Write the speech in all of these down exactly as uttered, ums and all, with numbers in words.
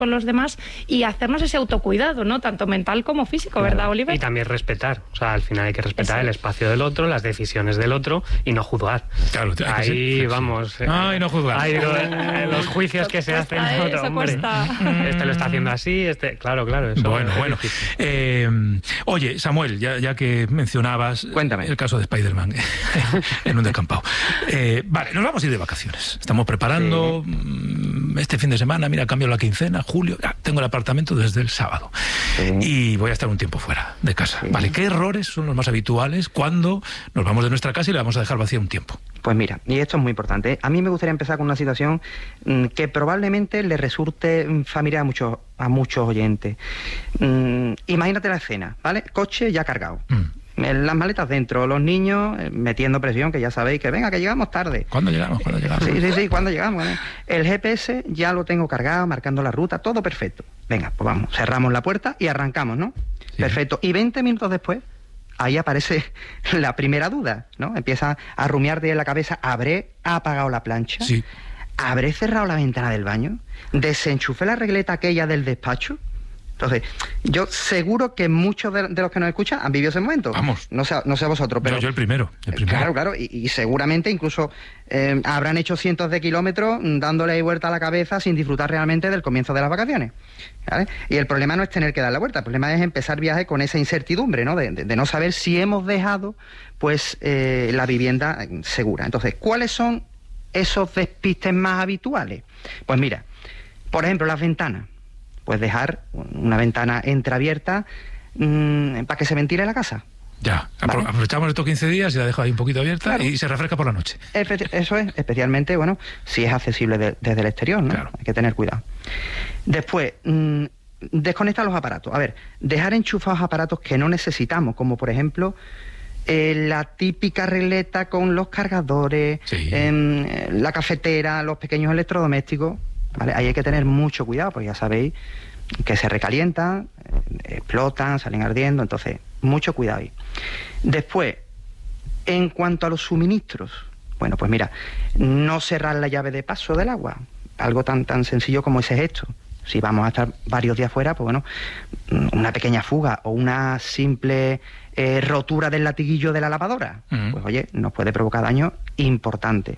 con los demás y hacernos ese autocuidado, ¿no? Tanto mental como físico, claro. ¿Verdad, Oliver? Y también respetar, o sea, al final hay que respetar Eso. el espacio del otro, las decisiones del otro y no juzgar. Claro, ahí ser, vamos. Sí. No, y no juzgar. Hay los, los juicios que se hacen. Eh, Otro, hombre, este lo está haciendo así, este, claro, claro. Eso bueno, bueno. Eh, oye, Samuel, ya, ya que mencionabas Cuéntame. el caso de Spider-Man en un descampado. Eh, vale, nos vamos a ir de vacaciones. Estamos preparando sí. este fin de semana, mira, cambio la quincena, julio, ya, tengo el apartamento desde el sábado sí. y voy a estar un tiempo fuera de casa. Sí. Vale, ¿qué errores son los más habituales cuando nos vamos de nuestra casa y la vamos a dejar vacía un tiempo? Pues mira, y esto es muy importante. A mí me gustaría empezar con una situación mmm, que probablemente le resulte familiar a muchos, a muchos oyentes. Mm, imagínate la escena, ¿vale? Coche ya cargado. Mm. Las maletas dentro, los niños eh, metiendo presión, que ya sabéis que venga, que llegamos tarde. ¿Cuándo llegamos? ¿Cuándo llegamos? Sí, sí, sí, ¿cuándo llegamos? ¿eh? El G P S ya lo tengo cargado, marcando la ruta, todo perfecto. Venga, pues vamos, cerramos la puerta y arrancamos, ¿no? Sí. Perfecto. Y veinte minutos después, ahí aparece la primera duda, ¿no? Empieza a rumiarte en la cabeza, ¿habré apagado la plancha? Sí. ¿Habré cerrado la ventana del baño? ¿Desenchufé la regleta aquella del despacho? Entonces, yo seguro que muchos de, de los que nos escuchan han vivido ese momento. Vamos. No sé, no sé vosotros, pero... Yo, yo el primero, el primero. Claro, claro, y, y seguramente incluso eh, habrán hecho cientos de kilómetros dándole vuelta a la cabeza sin disfrutar realmente del comienzo de las vacaciones, ¿vale? Y el problema no es tener que dar la vuelta, el problema es empezar viaje con esa incertidumbre, ¿no? De, de, de no saber si hemos dejado, pues, eh, la vivienda segura. Entonces, ¿cuáles son esos despistes más habituales? Pues mira, por ejemplo, las ventanas. Pues dejar una ventana entreabierta mmm, para que se ventile la casa. Ya, ¿vale? Aprovechamos estos quince días y la dejo ahí un poquito abierta, claro. Y se refresca por la noche. Efe- eso es, especialmente, bueno, si es accesible de, desde el exterior, ¿no? Claro. Hay que tener cuidado. Después, mmm, desconectar los aparatos. A ver, dejar enchufados aparatos que no necesitamos, como por ejemplo... Eh, la típica regleta con los cargadores, sí. eh, la cafetera, los pequeños electrodomésticos, ¿vale? Ahí hay que tener mucho cuidado, porque ya sabéis que se recalientan, eh, explotan, salen ardiendo, entonces, mucho cuidado ahí. Después, en cuanto a los suministros, bueno, pues mira, no cerrar la llave de paso del agua, algo tan, tan sencillo como ese gesto. Si vamos a estar varios días fuera, pues bueno, una pequeña fuga o una simple eh, rotura del latiguillo de la lavadora, uh-huh. pues oye, nos puede provocar daño importante.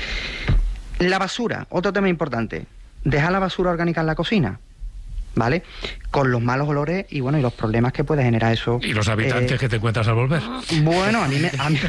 La basura, otro tema importante, dejar la basura orgánica en la cocina, ¿vale? Con los malos olores y bueno, y los problemas que puede generar eso. Y los habitantes eh, que te encuentras al volver. Bueno, a mí me, a mí,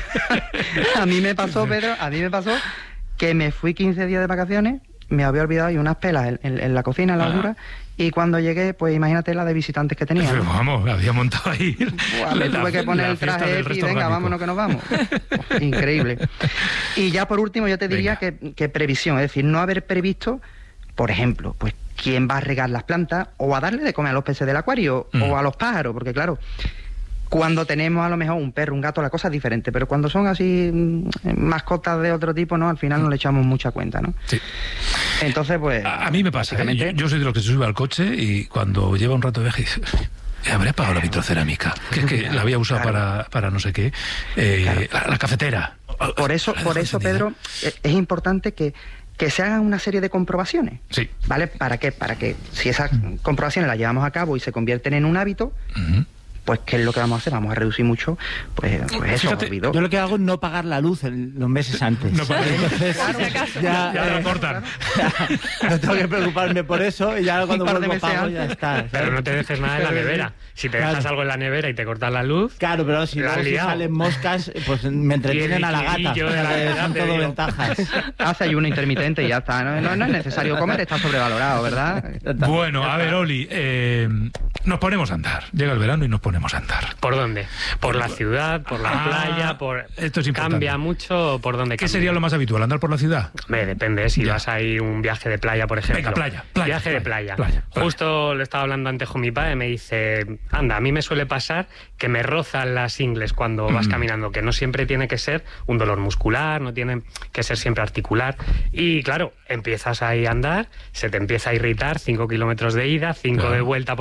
a mí me pasó, Pedro, a mí me pasó que me fui quince días de vacaciones, me había olvidado y unas pelas en, en, en la cocina, en la verdura, y cuando llegué, pues imagínate la de visitantes que tenía. Pero, ¿no? Vamos, había montado ahí. Buah, me tuve que poner el traje y venga, orgánico. Vámonos que nos vamos. Oh, increíble. Y ya por último, yo te diría que, que previsión, es decir, no haber previsto, por ejemplo, pues quién va a regar las plantas o a darle de comer a los peces del acuario mm. o a los pájaros, porque claro, cuando tenemos a lo mejor un perro, un gato, la cosa es diferente, pero cuando son así mascotas de otro tipo, ¿no? Al final no le echamos mucha cuenta, ¿no? Sí. Entonces, pues... A, a mí me pasa, ¿eh? yo, yo soy de los que se sube al coche y cuando lleva un rato de viaje dice, habré apagado la vitrocerámica, que es que claro, la había usado claro. para, para no sé qué, eh, claro. la, la cafetera. Por eso, por eso, Pedro, es importante que que se hagan una serie de comprobaciones. Sí. ¿Vale? ¿Para qué? Para que si esas comprobaciones las llevamos a cabo y se convierten en un hábito, uh-huh. pues ¿qué es lo que vamos a hacer? Vamos a reducir mucho, pues, pues eso, Fíjate, olvido. Yo lo que hago es no pagar la luz en los meses antes. No pagar. Entonces, claro, ya, ya eh, lo cortan. Ya, no tengo que preocuparme por eso y ya cuando vuelvo pago ya está. ¿sabes? Pero no te dejes nada en la nevera. Si te dejas claro. algo en la nevera y te cortas la luz... Claro, pero si luego si salen moscas, pues me entretienen a la gata. De la eh, son todo digo. ventajas. Hace ayuno intermitente y ya está. No, no, no es necesario comer, está sobrevalorado, ¿verdad? Bueno, a ver, Oli, eh, nos ponemos a andar. Llega el verano y nos ponemos a andar. ¿Por dónde? ¿Por la ciudad? ¿Por la ah, playa? Por... Esto es importante. ¿Cambia mucho? ¿Por dónde ¿Qué cambia? sería lo más habitual? ¿Andar por la ciudad? Me depende, si ya. vas a ir un viaje de playa, por ejemplo. Venga, playa, playa. Viaje playa, de playa. playa, playa. Justo le estaba hablando antes con mi padre, me dice, anda, a mí me suele pasar que me rozan las ingles cuando mm. vas caminando, que no siempre tiene que ser un dolor muscular, no tiene que ser siempre articular. Y claro, empiezas ahí a andar, se te empieza a irritar, cinco kilómetros de ida, cinco claro. de vuelta por la playa,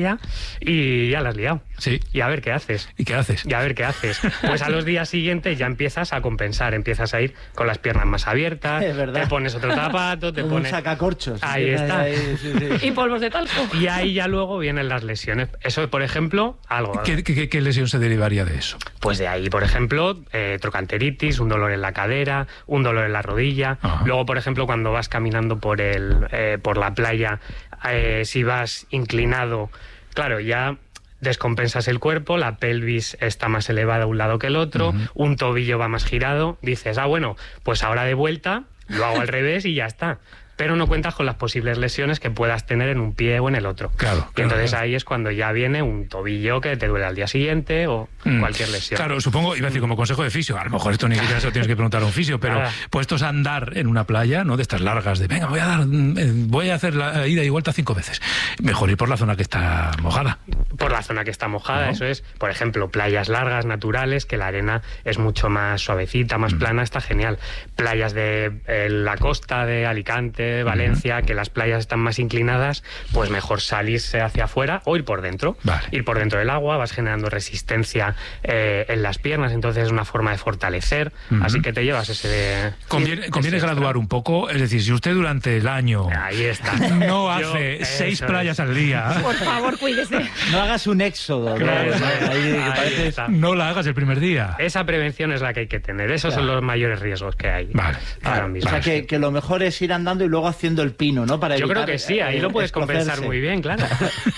playa y ya la has liado. Sí. Y a ver qué haces. ¿Y qué haces? Y a ver qué haces. Pues a los días siguientes ya empiezas a compensar, empiezas a ir con las piernas más abiertas, es verdad. te pones otro zapato, te Como pones... un sacacorchos. Ahí Sí, está. ahí, sí, sí. Y polvos de talco. Y ahí ya luego vienen las lesiones. Eso, por ejemplo, algo... ¿Qué, qué, qué lesión se derivaría de eso? Pues de ahí, por ejemplo, eh, trocanteritis, un dolor en la cadera, un dolor en la rodilla. Ajá. Luego, por ejemplo, cuando vas caminando por el eh, por la playa, eh, si vas inclinado, claro, ya descompensas el cuerpo, la pelvis está más elevada a un lado que el otro, Uh-huh. un tobillo va más girado, dices, ah, bueno, pues ahora de vuelta lo hago al revés y ya está. Pero no cuentas con las posibles lesiones que puedas tener en un pie o en el otro. Claro, y claro, entonces claro. ahí es cuando ya viene un tobillo que te duele al día siguiente o Mm. cualquier lesión. Claro, supongo, iba a decir como consejo de fisio, a lo mejor esto ni siquiera se lo tienes que preguntar a un fisio, pero Nada. puestos a andar en una playa, ¿no? De estas largas, de venga, voy a dar, eh, voy a hacer la ida y vuelta cinco veces. Mejor ir por la zona que está mojada. Por la zona que está mojada, ¿no? eso es, por ejemplo, playas largas, naturales, que la arena es mucho más suavecita, más Mm. plana, está genial. Playas de eh, la costa de Alicante, de Valencia, que las playas están más inclinadas, pues mejor salirse hacia afuera o ir por dentro. Vale. Ir por dentro del agua, vas generando resistencia eh, en las piernas, entonces es una forma de fortalecer, Ujú. así que te llevas ese... De, Conviene, ese conviene extra. graduar un poco, es decir, si usted durante el año Ahí está. no Yo- hace seis eso playas es. al día, Por favor, cuídese. No hagas un éxodo. ¿no? Claro, Ahí, que ahí pareces- está. no la hagas el primer día. Esa prevención es la que hay que tener, esos Claro. son los mayores riesgos que hay Vale, ahora Claro, mismo. o sea, que, que lo mejor es ir andando y luego haciendo el pino, ¿no? Para Yo creo evitar, que sí, ahí eh, lo puedes compensar escocerse. muy bien, claro.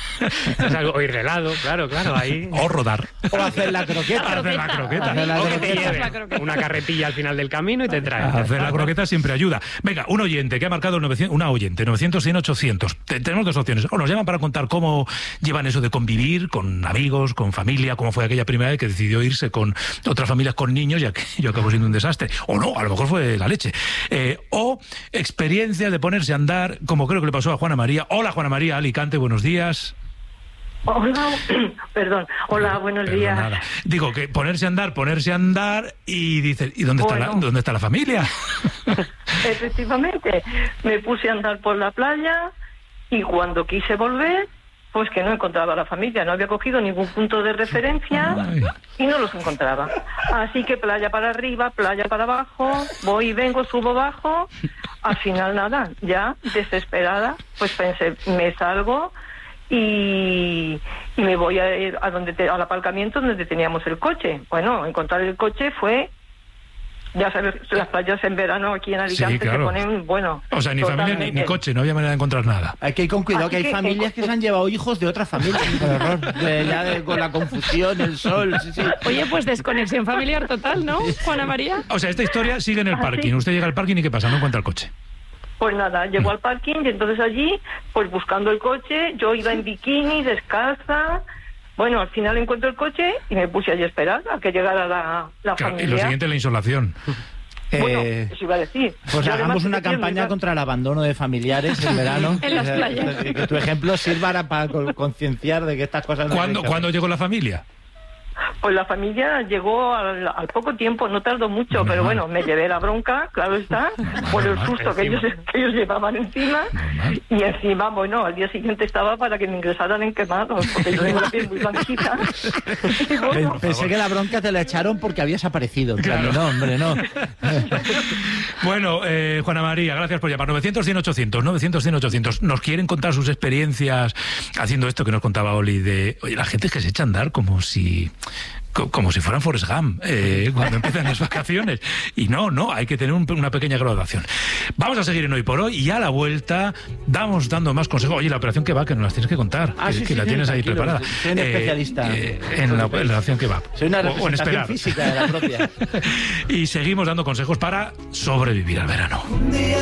Es algo- o ir de lado, claro, claro, ahí... O rodar. O hacer la croqueta. Hacer la croqueta. Hacer la O que te croqueta. lleven La croqueta. una carretilla al final del camino y te trae. Hacer la croqueta siempre ayuda. Venga, un oyente que ha marcado el novecientos, una oyente, novecientos, cien, ochocientos. Te- tenemos dos opciones. O nos llaman para contar cómo llevan eso de convivir con amigos, con familia, cómo fue aquella primera vez que decidió irse con otras familias con niños y aquello acabó siendo un desastre. O no, a lo mejor fue la leche. Eh, o experiencias de ponerse a andar, como creo que le pasó a Juana María. Hola, Juana María, Alicante, buenos días. Hola, perdón. Hola, buenos días. Perdonada. Digo, que ponerse a andar, ponerse a andar y dices, ¿y dónde, está, la, Bueno. dónde está la familia? Efectivamente, me puse a andar por la playa y cuando quise volver, pues que no encontraba a la familia, no había cogido ningún punto de referencia Ay. y no los encontraba. Así que playa para arriba, playa para abajo, voy y vengo, subo, bajo. Al final nada, ya desesperada, pues pensé, me salgo y, y me voy a ir a donde te- al aparcamiento donde teníamos el coche. Bueno, encontrar el coche fue, ya sabes, las playas en verano aquí en Alicante Sí, claro. se ponen, bueno, O sea, ni familia ni, ni totalmente. coche, no había manera de encontrar nada. Hay que ir con cuidado, Así que hay que, familias eh, que se han llevado hijos de otras familias. Por error. De- ya de- con la confusión, el sol. Sí, sí. Oye, pues desconexión familiar total, ¿no, Juana María? O sea, esta historia sigue en el Ah, parking. sí. Usted llega al parking y ¿qué pasa? No encuentra el coche. Pues nada, llego al parking y entonces allí, pues buscando el coche, yo iba en bikini, descalza. Bueno, al final encuentro el coche y me puse allí a esperar a que llegara la, la Claro, y familia. lo siguiente es la insolación. Bueno, Eh, eso iba a decir. Pues Yo hagamos además una decía, me campaña iba- contra el abandono de familiares en verano. En las Eh, playas. eh, Que tu ejemplo sirva para co- concienciar de que estas cosas no ¿Cuándo, hay que ¿cuándo hacer. llegó la familia? Pues la familia llegó al, al poco tiempo, no tardó mucho, Normal. pero bueno, me llevé la bronca, claro está, por el normal, susto que ellos, encima. que ellos llevaban encima. Normal. Y encima, bueno, al día siguiente estaba para que me ingresaran en quemados, porque yo tengo la piel muy blanquita. Y bueno, Pen- Pensé que la bronca te la echaron porque habías aparecido. En plan, no, hombre, no. Bueno, eh, Juana María, gracias por llamar. novecientos, cien, ochocientos, novecientos, cien, ochocientos. Nos quieren contar sus experiencias haciendo esto que nos contaba Oli de, oye, la gente que se echa a andar como si... co- como si fueran Forrest Gump, eh, cuando empiezan las vacaciones. Y no, no, hay que tener un- una pequeña graduación. Vamos a seguir en Hoy por Hoy y a la vuelta damos dando más consejos. Oye, la operación que va, que nos las tienes que contar, Ah, que, sí, que sí, la sí, tienes ahí tranquilo, preparada. soy un especialista. eh, en la operación que va. Soy una O- o en representación esperar. física de la propia. Y seguimos dando consejos para sobrevivir al verano.